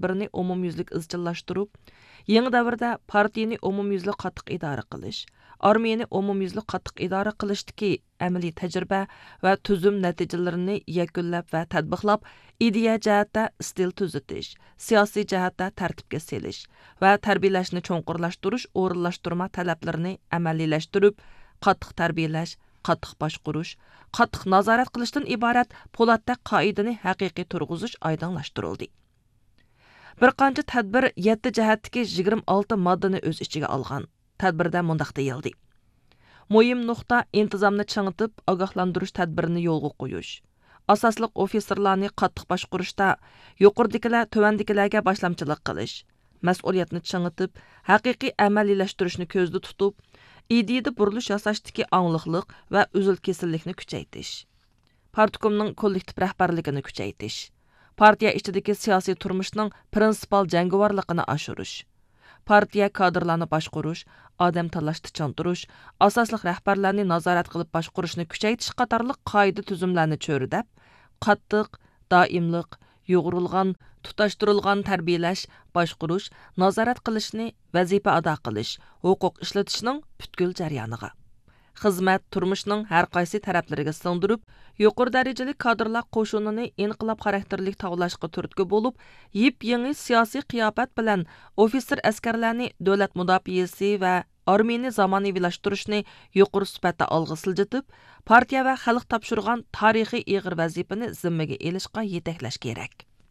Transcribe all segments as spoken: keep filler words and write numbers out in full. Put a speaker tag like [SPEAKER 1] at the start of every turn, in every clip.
[SPEAKER 1] tədbirini umumyüzlük izchillashtirib, yangi davrda partiyani umumyüzlük qattiq idora qilish, armiyani umumyüzlük qattiq idora qilishdagi amaliy tajriba va tuzum natijalarini yakunlab va tatbiqlab, ideya jihatda stil tuzitish, siyosiy jihatda tartibga selish va tarbiyalashni cho'nqurlashtirish, o'rinlashtirma talablarini amaliylashtirib, qattiq tarbiyalash, qattiq boshqurish, qattiq nazorat qilishdan iborat po'latda qoidani haqiqiy turg'izish oydinlashtirildi. Bir qancha tadbir yetti jihatdagi yigirma olti moddani o'z ichiga olgan. Tadbirda mundaq deyildi. Muhim nuqta intizomni chingitib, ogohlantirish tadbirini yo'lga qo'yish. Asosliq ofitserlarni qattiq boshqurishda yuqoridagilar tuvandagilarga boshlamchilik qilish. Mas'uliyatni chingitib, haqiqiy amaliylashtirishni ko'zda tutib, ideyada burilish yasashdagi angliqlik va uzil-kesillikni kuchaytirish. Partkomning kollektiv rahbarligini kuchaytirish. Partiya ichidagi siyosiy turmushning prinsipal jangovarligini oshirish. Partiya kadrlarni boshqarish, odam tanlashni chantirish, asosliq rahbarlarni nazorat qilib boshqarishni kuchaytirish qatorliq qoida tuzumlarni cho'ridab, qattiq, doimliq, yo'g'rilgan, tutashtirilgan tarbiyalash, boshqarish, nazorat qilishni vazifa ado qilish, huquq ishlatishning butkul jarayoniga. Xizmat turmushning har qaysi taraflariga singdirib, yuqori darajali kadrlar qo'shinini inqilob xarakterlik tavlashga turtki bo'lib, yip-yangi siyosiy qiyofat bilan ofitser askarlarni davlat mudofaasi va armiyani zamonaviylashtirishni yuqori sifatda olg'a siljitib, partiya va xalq topshirgan tarixiy ig'ir vazifani zimmaga elishga yetaklash kerak.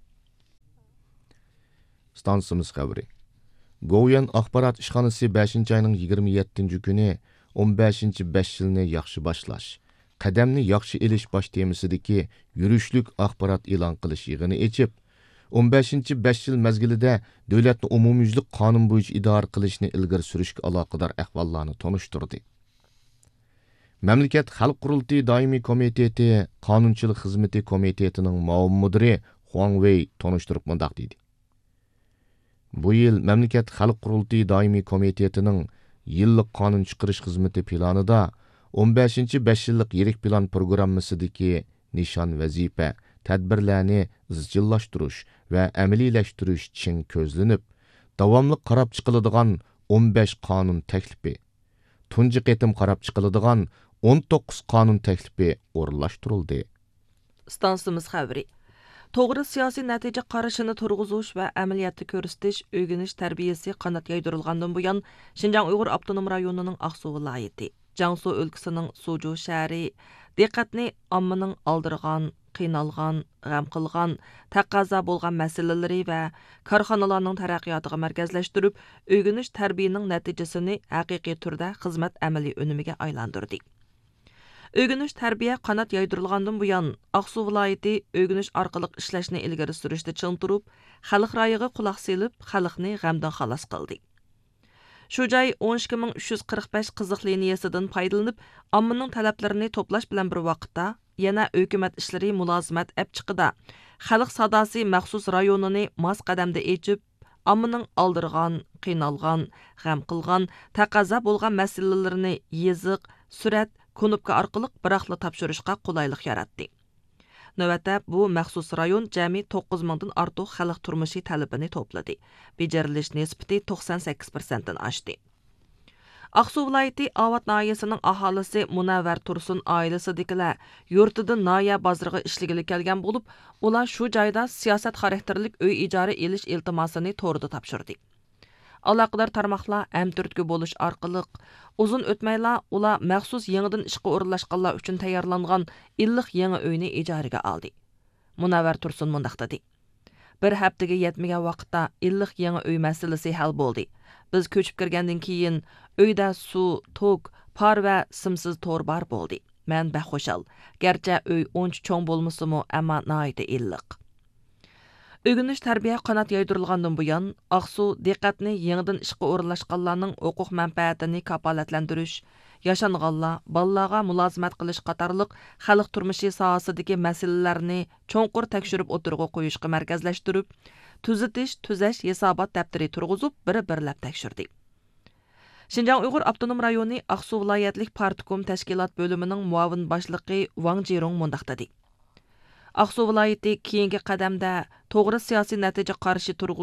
[SPEAKER 2] Stansimiz xabari. Go'yan axborot ishxonasi beshinchi oyning yigirma yettinchi kuni o'n beshinchi besh yilni yaxshi boshlash, qadamni yaxshi elish bosh temasidagi yurishlik axborot e'lon qilish yig'ini echib, o'n beshinchi besh yil mezgilida davlatni umumyuzlik qonun bo'yicha idora qilishni ilgari surishga aloqador ahvollarni tonishtirdi. Mamlakat Xalq qurultiyi doimiy komiteti Qonunchilik xizmati komitetining muavin mudiri Huang Wei tonishtirib mundaq dedi. Bu yil Mamlakat Xalq qurultiyi doimiy komitetining yillik qonun chiqarish xizmati planida o'n beshinchi besh yillik yirik plan programmasidagi nishon vazifa, tadbirlarni izchillashtirish va amaliylashtirish chin ko'zlanib, davomli qarab chiqiladigan o'n besh qonun taklifi, tunji qatim qarab chiqiladigan o'n to'qqiz qonun taklifi o'rinlashtirildi.
[SPEAKER 1] Stansimiz xabari. To'g'ri siyosiy natija qarashini turg'izish va amaliyotda ko'rsatish, o'rganish tarbiyasi qanot yaydirilgandan buyon Xinjiang Uyg'ur avtonom rayonining Aqsu viloyati, Jiangsu o'lkasining Suju shahri diqqatni ommaning oldirgan, qiynalgan, g'am qilgan, taqozo bo'lgan masalalari va korxonalarning taraqqiyotiga markazlashtirib, o'rganish tarbiyaning natijasini haqiqiy turda xizmat amaliy unimiga aylantirdi. Ögünüş tarbiya qanat yaydirilgandan buyon Aqsu viloyati ögünüş orqali ishlashni ilgari surishda ching turib, xalq rayiga quloq selib, xalqni g'amdan xalos qildi. Shu joy o'n ikki ming uch yuz qirq besh qiziq liniyasidan foydalanib, ommaning talablarini to'plash bilan bir vaqtda yana hukumat ishlari mulozimat apchiqida xalq sadosi maxsus rayonini mos qadamda echib, ommaning oldirgan, qiynalgan, g'am qilgan, taqozo bo'lgan masalalarini yeziq, surat Konupka orqali biraqli topshirishga qulaylik yaratdi. Navbatda bu maxsus rayon jami to'qqiz mingdan ortiq xalq turmushi talabini to'pladi. Bejarilish nisbati to'qson sakkiz foiz dan oshdi. Aqsu viloyati Avat noyasining aholisi Munavvar Tursun oilasidagilar yurtidan noya bozoriga ishligili kelgan bo'lib, ular shu joyda siyosat xarakterlik uy ijara elish iltimosini to'rda topshirdi. Aloqador tarmoqlar hamturtki bo'lish orqali uzun o'tmayla ular maxsus yangidan ishga o'rinlashganlar uchun tayyorlangan illiq yangi uyni ijaraga oldi. Munavvar Tursun mundaq dedi. Bir haftaga yetmagan vaqtda illiq yangi uy masalasi hal bo'ldi. Biz ko'chib kirgandan keyin uyda suv, tok, par va simsiz to'r bar bo'ldi. Men baxo'shal. Garchi uy uncha cho'ng bo'lmasa-mu, ammo noyda illiq. Ögünüş tarbiya qanat yaydirilgandan buyon Aqsu diqqatni yangidan ishga o'rinlashganlarning huquq manfaatini kafolatlantirish, yashanganlar, bolalarga mulozimat qilish qatorliq xalq turmushi sohasidagi masalalarni cho'nqur tekshirib o'tirg'a qo'yishga markazlashtirib, tuzitish, tuzash hisobot daftari turg'izib, bir-birlab tekshirdi. Xinjiang Uyg'ur avtonom rayoni Aqsu viloyatlik partkom tashkilot bo'limining muavin boshlig'i Wang Jirong mundaq dedi. Aqsu viloyati keyingi qadamda to'g'ri siyosiy natija qarshi turg'u